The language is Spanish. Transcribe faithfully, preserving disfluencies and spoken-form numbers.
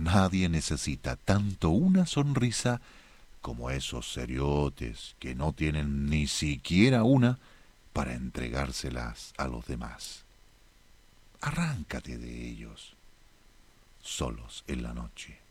Nadie necesita tanto una sonrisa como esos seriotes que no tienen ni siquiera una para entregárselas a los demás. Arráncate de ellos, solos en la noche.